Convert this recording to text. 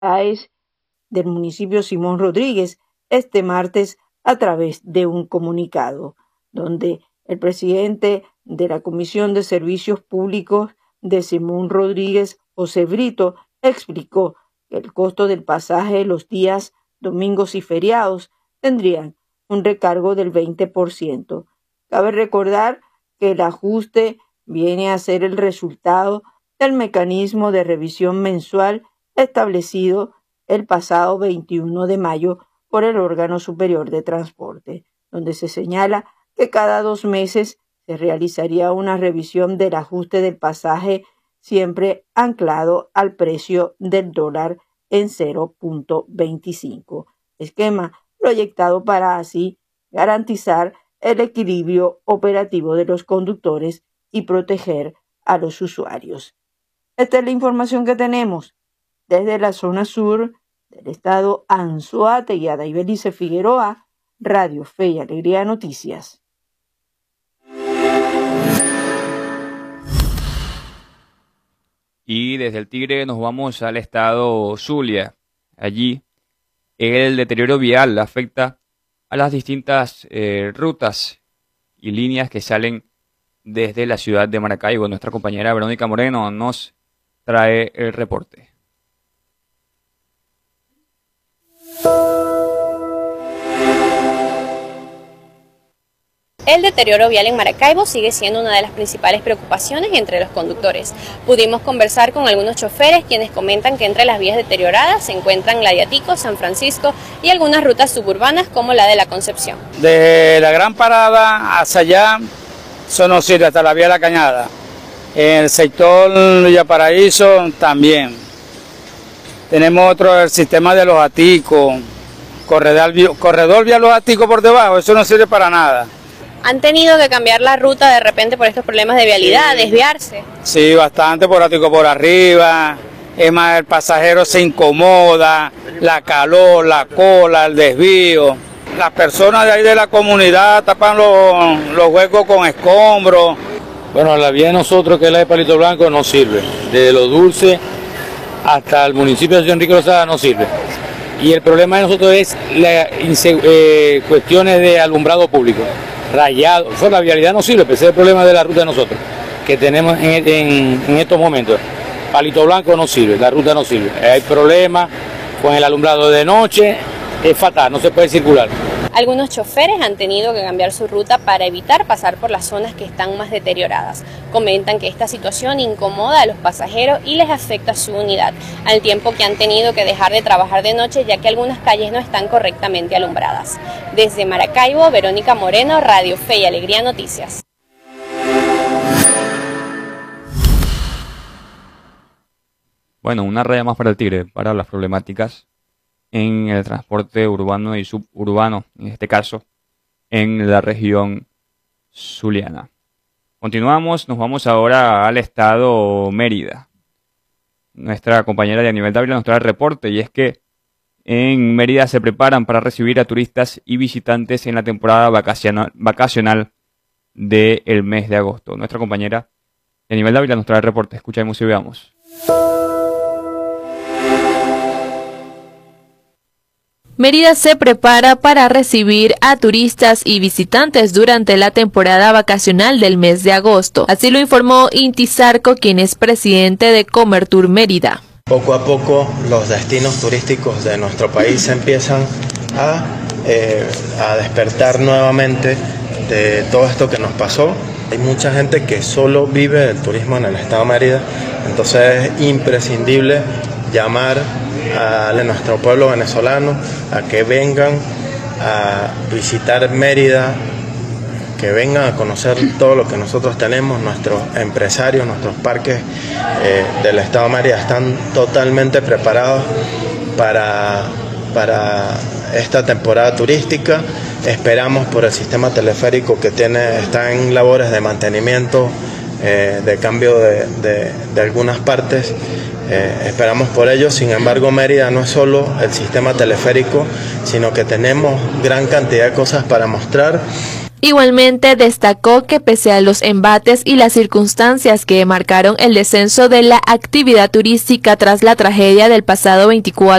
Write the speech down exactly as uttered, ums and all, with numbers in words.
del municipio Simón Rodríguez este martes a través de un comunicado, donde el presidente de la Comisión de Servicios Públicos de Simón Rodríguez, José Brito, explicó que el costo del pasaje los días domingos y feriados tendrían un recargo del veinte por ciento. Cabe recordar que el ajuste viene a ser el resultado del mecanismo de revisión mensual establecido el pasado veintiuno de mayo por el órgano superior de transporte, donde se señala que cada dos meses se realizaría una revisión del ajuste del pasaje, siempre anclado al precio del dólar en cero punto veinticinco, esquema proyectado para así garantizar el equilibrio operativo de los conductores y proteger a los usuarios. Esta es la información que tenemos desde la zona sur del estado Anzoátegui. Daibelice Figueroa, Radio Fe y Alegría Noticias. Y desde el Tigre nos vamos al estado Zulia. Allí el deterioro vial afecta a las distintas eh, rutas y líneas que salen desde la ciudad de Maracaibo. Nuestra compañera Verónica Moreno nos trae el reporte. El deterioro vial en Maracaibo sigue siendo una de las principales preocupaciones entre los conductores. Pudimos conversar con algunos choferes quienes comentan que entre las vías deterioradas se encuentran la de Atico, San Francisco y algunas rutas suburbanas como la de la Concepción. De la Gran Parada hacia allá, eso no sirve, hasta la vía de la Cañada. En el sector Villaparaíso también. Tenemos otro, el sistema de los Aticos, corredor, corredor vía los Aticos por debajo, eso no sirve para nada. ¿Han tenido que cambiar la ruta de repente por estos problemas de vialidad, sí, desviarse? Sí, bastante, por Atico por arriba, es más, el pasajero se incomoda, la calor, la cola, el desvío. Las personas de ahí de la comunidad tapan los, los huecos con escombros. Bueno, la vía de nosotros, que es la de Palito Blanco, no sirve. Desde Los Dulces hasta el municipio de San Enrique Lozada no sirve. Y el problema de nosotros es la, eh, cuestiones de alumbrado público. Rayado, o sea, la vialidad no sirve, ese es el problema de la ruta de nosotros, que tenemos en, en, en estos momentos. Palito Blanco no sirve, la ruta no sirve, hay problemas con el alumbrado de noche, es fatal, no se puede circular. Algunos choferes han tenido que cambiar su ruta para evitar pasar por las zonas que están más deterioradas. Comentan que esta situación incomoda a los pasajeros y les afecta su unidad, al tiempo que han tenido que dejar de trabajar de noche ya que algunas calles no están correctamente alumbradas. Desde Maracaibo, Verónica Moreno, Radio Fe y Alegría Noticias. Bueno, una raya más para el Tigre, para las problemáticas en el transporte urbano y suburbano, en este caso, en la región zuliana. Continuamos, nos vamos ahora al estado Mérida. Nuestra compañera de Aníbal Dávila nos trae el reporte, y es que en Mérida se preparan para recibir a turistas y visitantes en la temporada vacacional, vacacional del mes de agosto. Nuestra compañera de Aníbal Dávila nos trae el reporte. Escuchemos y veamos. Mérida se prepara para recibir a turistas y visitantes durante la temporada vacacional del mes de agosto. Así lo informó Inti Zarco, quien es presidente de Comertour Mérida. Poco a poco los destinos turísticos de nuestro país empiezan a, eh, a despertar nuevamente de todo esto que nos pasó. Hay mucha gente que solo vive el turismo en el estado de Mérida, entonces es imprescindible llamar a nuestro pueblo venezolano a que vengan a visitar Mérida, que vengan a conocer todo lo que nosotros tenemos. Nuestros empresarios, nuestros parques eh, del estado de Mérida están totalmente preparados para, para esta temporada turística. Esperamos por el sistema teleférico que tiene, está en labores de mantenimiento, eh, de cambio de, de, de algunas partes. Eh, esperamos por ello. Sin embargo, Mérida no es solo el sistema teleférico, sino que tenemos gran cantidad de cosas para mostrar. Igualmente destacó que pese a los embates y las circunstancias que marcaron el descenso de la actividad turística tras la tragedia del pasado veinticuatro